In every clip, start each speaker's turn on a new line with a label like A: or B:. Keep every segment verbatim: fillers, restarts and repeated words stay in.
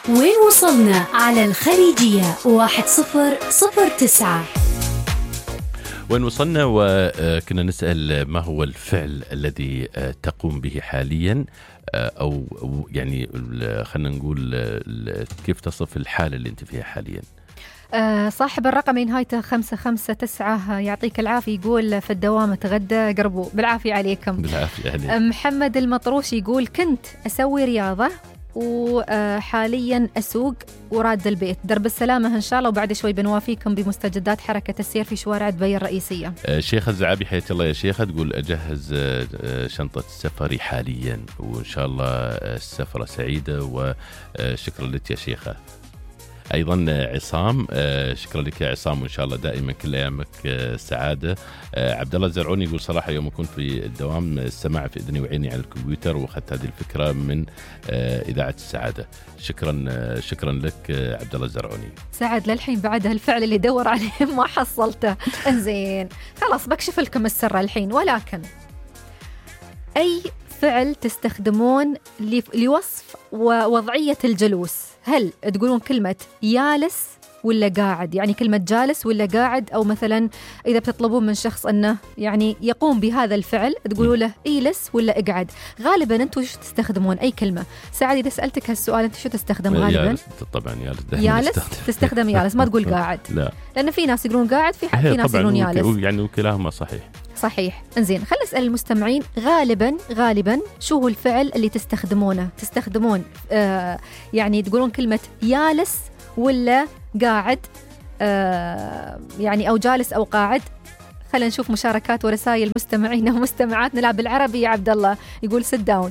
A: وين وصلنا على الخليجية واحد صفر صفر تسعة.
B: وين وصلنا وكنا نسأل ما هو الفعل الذي تقوم به حاليا، أو يعني خلنا نقول كيف تصف الحالة اللي أنت فيها حاليا.
C: صاحب الرقم نهايته خمسة خمسة تسعة يعطيك العافية، يقول في الدوام اتغدى قربوا بالعافية عليكم.
B: بالعافية عليك.
C: محمد المطروش يقول كنت أسوي رياضة وحاليا أسوق وراد البيت، درب السلامة إن شاء الله، وبعد شوي بنوافيكم بمستجدات حركة السير في شوارع دبي الرئيسية.
B: شيخة الزعابي حياة الله يا شيخة، تقول أجهز شنطة سفري حاليا وإن شاء الله السفرة سعيدة، وشكرا لك يا شيخة. أيضا عصام، شكرا لك يا عصام، وإن شاء الله دائما كل أيامك سعادة. عبد الله الزرعوني يقول صراحة يوم كنت في الدوام السماع في إذني وعيني على الكمبيوتر، وأخذت هذه الفكرة من إذاعة السعادة. شكرا شكرا لك عبد الله الزرعوني.
C: سعد للحين بعد هالفعل اللي دور عليه ما حصلته. انزين خلاص بكشف لكم السر الحين، ولكن أي فعل تستخدمون لوصف ووضعية الجلوس؟ هل تقولون كلمة جالس ولا قاعد؟ يعني كلمة جالس ولا قاعد؟ أو مثلا إذا بتطلبون من شخص أنه يعني يقوم بهذا الفعل تقولوا له إيلس ولا اقعد؟ غالبا أنتوا شو تستخدمون؟ أي كلمة؟ سعد إذا سألتك هالسؤال أنت شو تستخدم غالبا؟
B: يالس طبعا. يالس
C: يالس تستخدم يالس، ما تقول قاعد.
B: لا،
C: لأن في ناس يقولون قاعد، في في ناس يقولون يالس،
B: يعني وكلاهما صحيح.
C: صحيح. انزين خلينا نسأل المستمعين، غالبا غالبا شو هو الفعل اللي تستخدمونه؟ تستخدمون آه يعني تقولون كلمة يالس ولا قاعد؟ آه يعني أو جالس أو قاعد. خلينا نشوف مشاركات ورسائل مستمعين ومستمعات. نلعب بالعربي يا عبد الله، يقول sit down.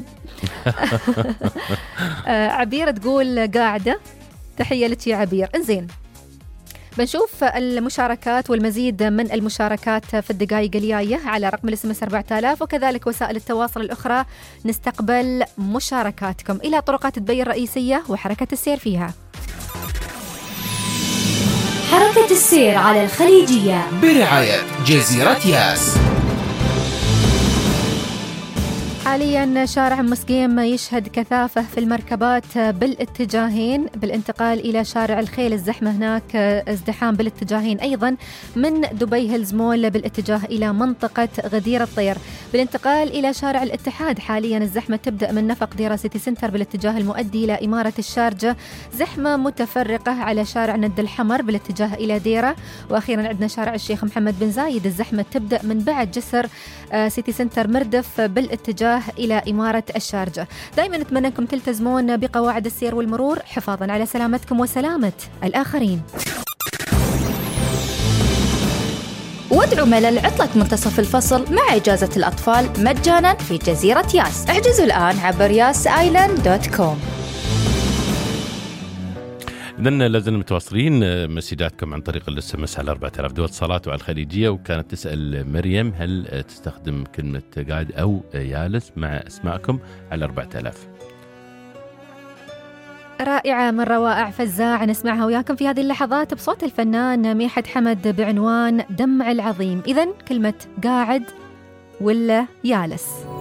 C: آه عبير تقول قاعدة، تحية لك يا عبير. انزين بنشوف المشاركات والمزيد من المشاركات في الدقائق الجاية على رقم الاس ام اس أربعة آلاف، وكذلك وسائل التواصل الأخرى نستقبل مشاركاتكم إلى طرقات دبي الرئيسية وحركة السير فيها.
A: حركة السير على الخليجية
D: برعاية جزيرة ياس.
C: حاليا شارع مسقيم يشهد كثافة في المركبات بالاتجاهين بالانتقال إلى شارع الخيل، الزحمة هناك ازدحام بالاتجاهين، أيضا من دبي هيلز مول بالاتجاه إلى منطقة غدير الطير. بالانتقال إلى شارع الاتحاد حاليا الزحمة تبدأ من نفق ديرة سيتي سنتر بالاتجاه المؤدي إلى إمارة الشارجة، زحمة متفرقة على شارع ند الحمر بالاتجاه إلى ديرة، وأخيرا عندنا شارع الشيخ محمد بن زايد الزحمة تبدأ من بعد جسر سيتي سنتر مردف بالاتجاه إلى إمارة الشارجة. دائما نتمنى أنكم تلتزمون بقواعد السير والمرور حفاظا على سلامتكم وسلامة الآخرين.
E: وادعوا ملل عطلة منتصف الفصل مع إجازة الأطفال مجانا في جزيرة ياس. احجزوا الآن عبر ياس آيلاند دوت كوم.
B: إذن لازلنا متواصلين مسيداتكم عن طريق الاس ام اس على أربعة آلاف دول اتصالات وعلى الخليجية. وكانت تسأل مريم هل تستخدم كلمة قاعد أو يالس مع أسماءكم على أربعة آلاف.
C: رائعة من روائع فزاع نسمعها وياكم في هذه اللحظات بصوت الفنان ميحد حمد بعنوان دمع العظيم. إذن كلمة قاعد ولا يالس؟